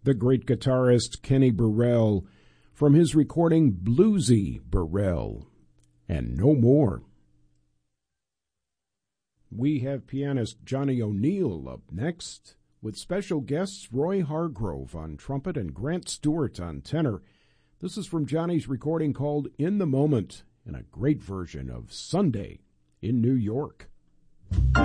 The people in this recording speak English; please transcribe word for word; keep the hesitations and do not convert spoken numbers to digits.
the great guitarist Kenny Burrell, from his recording Bluesy Burrell, and No More. We have pianist Johnny O'Neill up next, with special guests Roy Hargrove on trumpet and Grant Stewart on tenor. This is from Johnny's recording called In the Moment, and a great version of Sunday in New York.